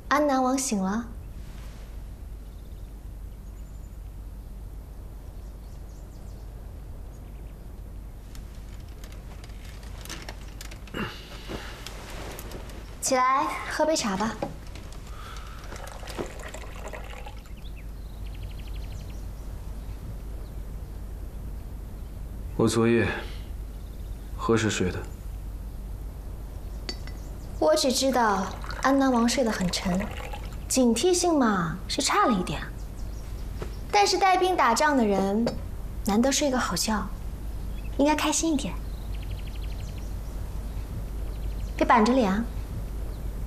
安南王醒了。起来，喝杯茶吧。 我昨夜何时睡的？ 我只知道安南王睡得很沉，警惕性嘛是差了一点。但是带兵打仗的人，难得睡个好觉，应该开心一点。别板着脸啊。